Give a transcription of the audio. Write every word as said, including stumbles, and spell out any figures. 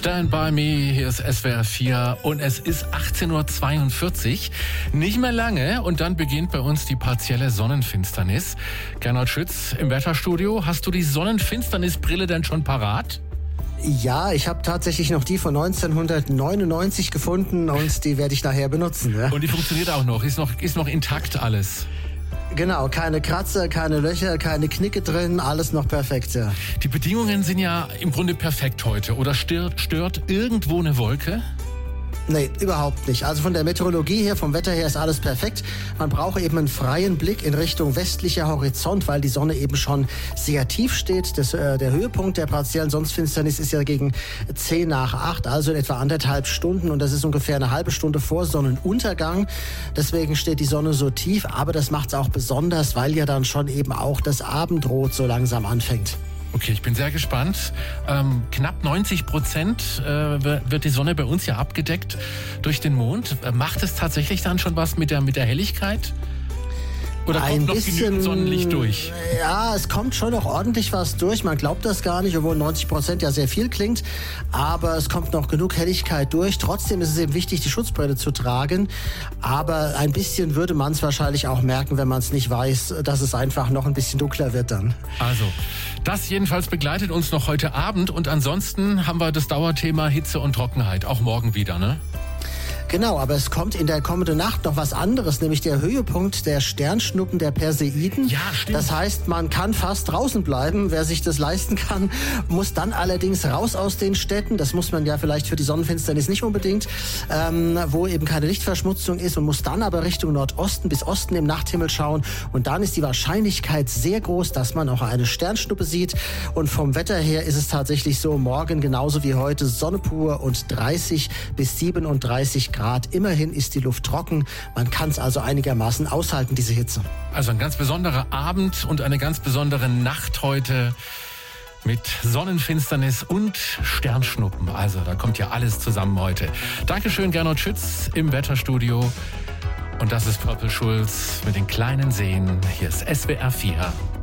Stand by me, hier ist S W R vier und es ist achtzehn Uhr zweiundvierzig. Nicht mehr lange und dann beginnt bei uns die partielle Sonnenfinsternis. Gernot Schütz im Wetterstudio. Hast du die Sonnenfinsternisbrille denn schon parat? Ja, ich habe tatsächlich noch die von neunzehnhundertneunundneunzig gefunden und die werde ich nachher benutzen. Ja? Und die funktioniert auch noch, ist noch, ist noch intakt alles. Genau, keine Kratzer, keine Löcher, keine Knicke drin, alles noch perfekt. Ja. Die Bedingungen sind ja im Grunde perfekt heute. Oder stört, stört irgendwo eine Wolke? Nee, überhaupt nicht. Also von der Meteorologie her, vom Wetter her ist alles perfekt. Man braucht eben einen freien Blick in Richtung westlicher Horizont, weil die Sonne eben schon sehr tief steht. Das, äh, der Höhepunkt der partiellen Sonnenfinsternis ist ja gegen zehn nach acht, also in etwa anderthalb Stunden. Und das ist ungefähr eine halbe Stunde vor Sonnenuntergang. Deswegen steht die Sonne so tief. Aber das macht es auch besonders, weil ja dann schon eben auch das Abendrot so langsam anfängt. Okay, ich bin sehr gespannt. Ähm, knapp neunzig Prozent äh, wird die Sonne bei uns ja abgedeckt durch den Mond. Äh, macht es tatsächlich dann schon was mit der, mit der Helligkeit? Oder kommt Ein noch bisschen, genügend Sonnenlicht durch? Ja, es kommt schon noch ordentlich was durch. Man glaubt das gar nicht, obwohl neunzig Prozent ja sehr viel klingt. Aber es kommt noch genug Helligkeit durch. Trotzdem ist es eben wichtig, die Schutzbrille zu tragen. Aber ein bisschen würde man es wahrscheinlich auch merken, wenn man es nicht weiß, dass es einfach noch ein bisschen dunkler wird dann. Also, das jedenfalls begleitet uns noch heute Abend. Und ansonsten haben wir das Dauerthema Hitze und Trockenheit. Auch morgen wieder, ne? Genau, aber es kommt in der kommenden Nacht noch was anderes, nämlich der Höhepunkt der Sternschnuppen der Perseiden. Ja, stimmt. Das heißt, man kann fast draußen bleiben. Wer sich das leisten kann, muss dann allerdings raus aus den Städten. Das muss man ja vielleicht für die Sonnenfinsternis nicht unbedingt, ähm, wo eben keine Lichtverschmutzung ist, und muss dann aber Richtung Nordosten bis Osten im Nachthimmel schauen. Und dann ist die Wahrscheinlichkeit sehr groß, dass man auch eine Sternschnuppe sieht. Und vom Wetter her ist es tatsächlich so, morgen genauso wie heute Sonne pur und dreißig bis siebenunddreißig Grad. Immerhin ist die Luft trocken. Man kann es also einigermaßen aushalten, diese Hitze. Also ein ganz besonderer Abend und eine ganz besondere Nacht heute mit Sonnenfinsternis und Sternschnuppen. Also da kommt ja alles zusammen heute. Dankeschön, Gernot Schütz im Wetterstudio. Und das ist Purple Schulz mit den kleinen Seen. Hier ist S W R vier.